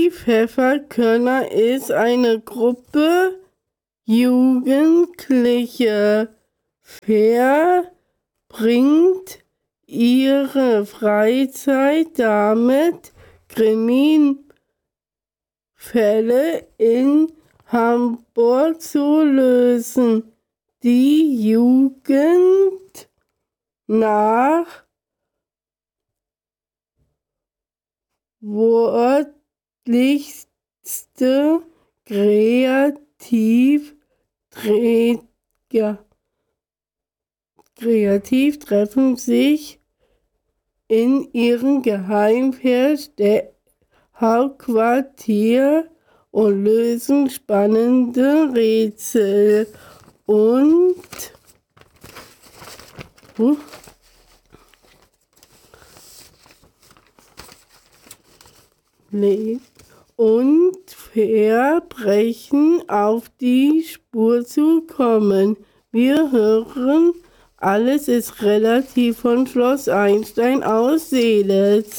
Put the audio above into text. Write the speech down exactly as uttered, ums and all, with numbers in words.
Die Pfefferkörner ist eine Gruppe Jugendliche, verbringt ihre Freizeit damit, Kriminfälle in Hamburg zu lösen. Die Jugend nach wortlichste Kreativträger kreativ treffen sich in ihrem Geheimhauptquartier und lösen spannende Rätsel und uh, und Verbrechen auf die Spur zu kommen. Wir hören Alles ist relativ von Schloss Einstein aus Seelitz.